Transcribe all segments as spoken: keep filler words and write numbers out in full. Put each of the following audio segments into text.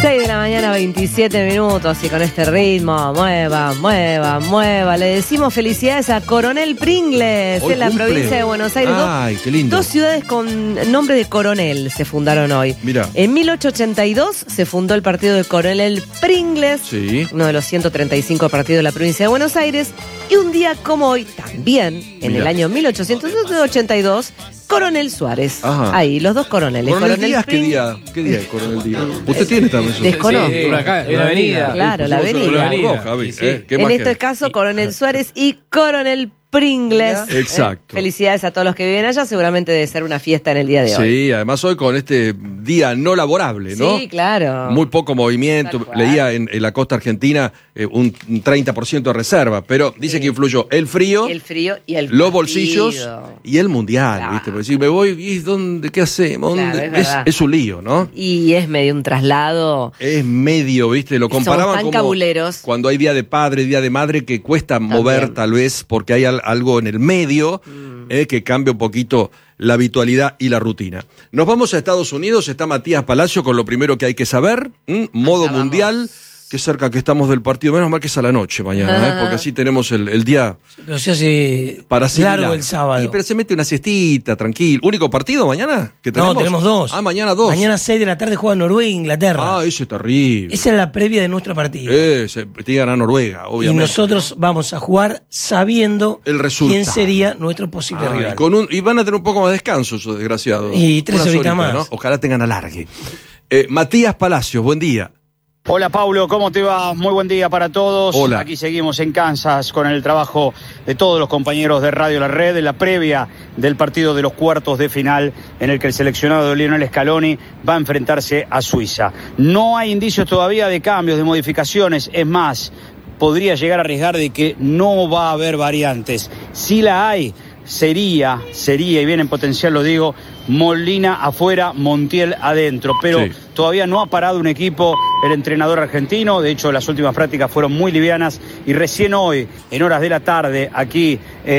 seis de la mañana, veintisiete minutos, y con este ritmo, mueva, mueva, mueva. Le decimos felicidades a Coronel Pringles, Hoy en la cumple. provincia de Buenos Aires. Ay, qué lindo. Dos ciudades con nombre de coronel se fundaron hoy. Mirá. En mil ochocientos ochenta y dos se fundó el partido de Coronel Pringles, Sí. uno de los ciento treinta y cinco partidos de la provincia de Buenos Aires. Y un día como hoy, también, en Mirá. el año mil ochocientos ochenta y dos, Coronel Suárez. Ajá. Ahí, los dos coroneles. Coronel Díaz, ¿qué Pring- día? ¿Qué día es Coronel Díaz? Usted tiene también su... Desconozco. Sí, por acá, en la avenida. Claro, la Pusimos avenida. una avenida, Javi, Sí, sí. ¿eh? ¿Qué En más este querés? caso, Coronel Suárez y Coronel Pringles. Exacto. Eh, felicidades a todos los que viven allá. Seguramente debe ser una fiesta en el día de hoy. Sí, además hoy con este día no laborable, ¿no? Sí, claro. Muy poco movimiento. Tal cual. Leía en, en la costa argentina eh, un un treinta por ciento de reserva, pero dice Sí. que influyó el frío, El frío y el los partido. bolsillos y el mundial, Claro. ¿viste? Porque si me voy, ¿y dónde? ¿Qué hacemos? Claro, ¿Dónde? es es, verdad. es un lío, ¿no? Y es medio un traslado. Es medio, ¿viste? Lo Somos comparaban tan como cabuleros. cuando hay día de padre, día de madre, que cuesta mover tal vez porque hay al- algo en el medio Mm. eh, que cambia un poquito la habitualidad y la rutina. Nos vamos a Estados Unidos, está Matías Palacio con lo primero que hay que saber, ¿m? modo Ya vamos. mundial, qué cerca que estamos del partido, menos mal que es a la noche mañana, ¿eh? porque así tenemos el, el día Pero se hace para asimilar. largo el sábado. Y, pero se mete una siestita, tranquilo. ¿Único partido mañana? ¿Que No, tenemos dos. Ah, mañana dos. Mañana seis de la tarde juega Noruega e Inglaterra. Ah, ese es terrible. Esa es la previa de nuestro partido. Eh, se tiene que ganar Noruega, y obviamente. nosotros vamos a jugar sabiendo El resultado. quién sería nuestro posible Ay, rival. con un, y van a tener un poco más de descanso, esos desgraciados. Y tres Unas horitas horitas, más. ¿no? Ojalá tengan alargue. Eh, Matías Palacios, buen día. Hola Paulo, ¿cómo te va? Muy buen día para todos. Hola. Aquí seguimos en Kansas con el trabajo de todos los compañeros de Radio La Red, en la previa del partido de los cuartos de final en el que el seleccionado de Lionel Scaloni va a enfrentarse a Suiza. No hay indicios todavía de cambios, de modificaciones, es más, podría llegar a arriesgar de que no va a haber variantes. Si la hay, sería, sería, y bien en potencial lo digo, Molina afuera, Montiel adentro, pero Sí. todavía no ha parado un equipo el entrenador argentino. De hecho, las últimas prácticas fueron muy livianas y recién hoy, en horas de la tarde, aquí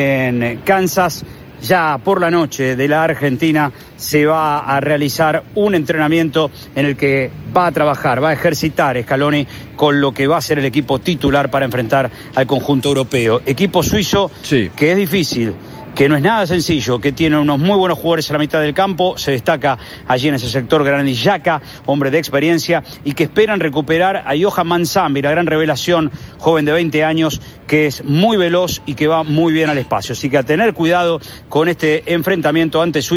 en Kansas, ya por la noche de la Argentina, se va a realizar un entrenamiento en el que va a trabajar, va a ejercitar Scaloni con lo que va a ser el equipo titular para enfrentar al conjunto europeo. Equipo suizo Sí. que es difícil, que no es nada sencillo, que tiene unos muy buenos jugadores a la mitad del campo. Se destaca allí en ese sector Granit Xhaka, hombre de experiencia, y que esperan recuperar a Johan Manzambi, la gran revelación, joven de veinte años, que es muy veloz y que va muy bien al espacio. Así que a tener cuidado con este enfrentamiento ante Suiza.